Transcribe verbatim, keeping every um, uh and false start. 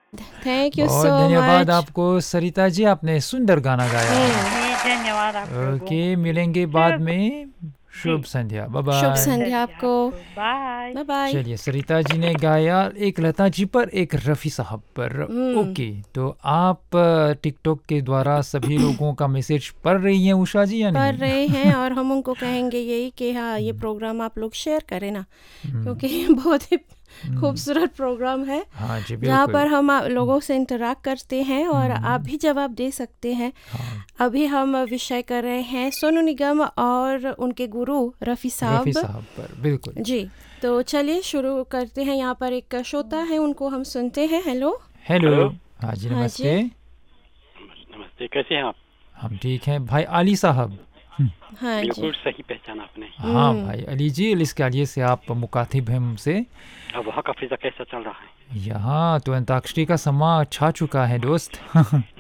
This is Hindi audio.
थैंक यू बहुत सो धन्यवाद मच। आपको सरिता जी, आपने सुंदर गाना गाया। हम्म, जी धन्यवाद आपको। ओके, मिलेंगे बाद शुभ में। जी शुभ संध्या, बाय शुभ बाय। संध्या संध्या आपको। आपको। बाय। Bye bye. चलिए, सरिता जी ने गाया एक लता जी पर, एक रफ़ी साहब पर। हम्म, ओके, तो आप अ, टिकटॉक के द्वारा सभी लोगों का मैसेज पढ़ रही हैं उषा जी या पढ़ नहीं? रहे हैं और हम उनको कहेंगे यही कि हाँ ये प्रोग्राम आप लोग शेयर करें ना, क्योंकि ये बहुत ही खूबसूरत प्रोग्राम है हाँ जी, जहाँ बिल्कुल। पर हम आप लोगों से इंटरेक्ट करते हैं और आप भी जवाब दे सकते हैं। हाँ, अभी हम विषय कर रहे हैं सोनू निगम और उनके गुरु रफ़ी रफ़ी साहब। साहब पर, बिल्कुल। जी, तो चलिए शुरू करते हैं। यहाँ पर एक श्रोता है, उनको हम सुनते हैं। हेलो। हेलो। हेलो। हाँ जी, हाँ नमस्ते। जी। नमस्ते, कैसे हैं आप? हम ठीक हैं भाई अली साहब। हाँ जी। बिल्कुल सही पहचाना आपने। हाँ हम्म, भाई अली जी, इस कार्य से आप मुखातिब हैं हमसे। अब वहाँ का फिजा कैसा चल रहा है? यहाँ तो अंताक्षरी का समा छा चुका है दोस्त।